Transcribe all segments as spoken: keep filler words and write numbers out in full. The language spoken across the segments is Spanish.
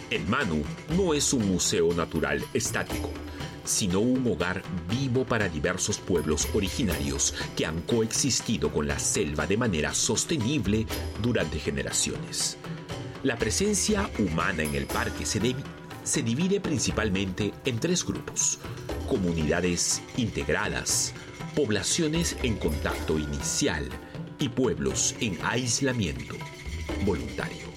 El Manu no es un museo natural estático, sino un hogar vivo para diversos pueblos originarios que han coexistido con la selva de manera sostenible durante generaciones. La presencia humana en el parque se, de- se divide principalmente en tres grupos: comunidades integradas, poblaciones en contacto inicial y pueblos en aislamiento voluntario.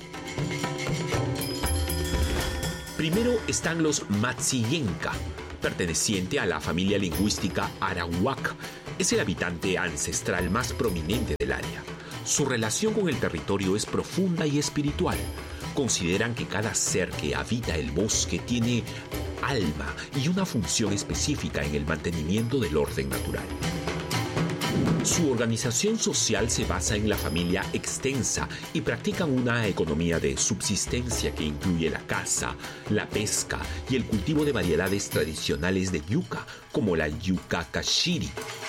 Primero están los Matsiyenka, perteneciente a la familia lingüística arawak. Es el habitante ancestral más prominente del área. Su relación con el territorio es profunda y espiritual. Consideran que cada ser que habita el bosque tiene alma y una función específica en el mantenimiento del orden natural. Su organización social se basa en la familia extensa y practican una economía de subsistencia que incluye la caza, la pesca y el cultivo de variedades tradicionales de yuca, como la yuca kashiri.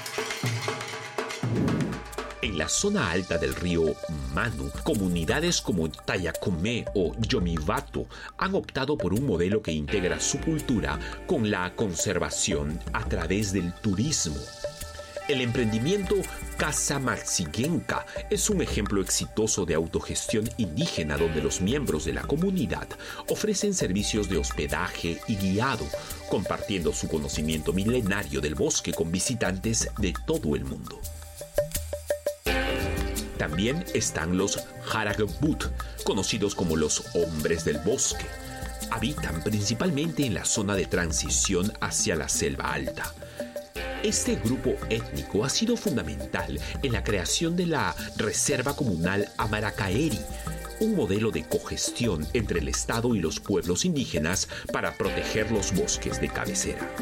En la zona alta del río Manu, comunidades como Tayacomé o Yomivato han optado por un modelo que integra su cultura con la conservación a través del turismo. El emprendimiento Casa Matsiyenka es un ejemplo exitoso de autogestión indígena donde los miembros de la comunidad ofrecen servicios de hospedaje y guiado, compartiendo su conocimiento milenario del bosque con visitantes de todo el mundo. También están los Haragbut, conocidos como los hombres del bosque. Habitan principalmente en la zona de transición hacia la selva alta. Este grupo étnico ha sido fundamental en la creación de la Reserva Comunal Amaracaeri, un modelo de cogestión entre el Estado y los pueblos indígenas para proteger los bosques de cabecera.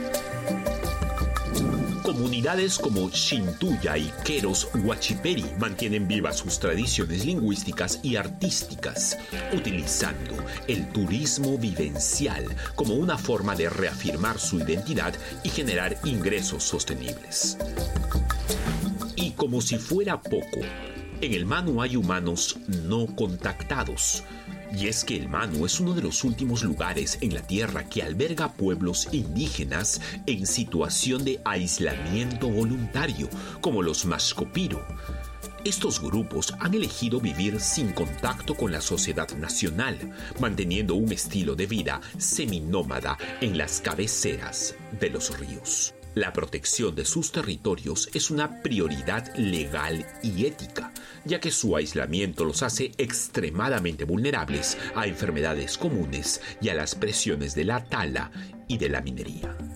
Comunidades como Shintuya y Queros Huachiperi mantienen vivas sus tradiciones lingüísticas y artísticas, utilizando el turismo vivencial como una forma de reafirmar su identidad y generar ingresos sostenibles. Y como si fuera poco, en el Manu hay humanos no contactados. Y es que el Manu es uno de los últimos lugares en la Tierra que alberga pueblos indígenas en situación de aislamiento voluntario, como los Mashcopiro. Estos grupos han elegido vivir sin contacto con la sociedad nacional, manteniendo un estilo de vida seminómada en las cabeceras de los ríos. La protección de sus territorios es una prioridad legal y ética, ya que su aislamiento los hace extremadamente vulnerables a enfermedades comunes y a las presiones de la tala y de la minería.